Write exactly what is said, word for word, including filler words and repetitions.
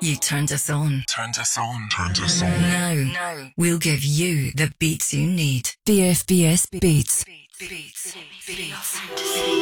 You turned us on. Turned us on. Turned us on. Now, now we'll give you the beats you need. D F B S Beats. Beats. Beats. Beats.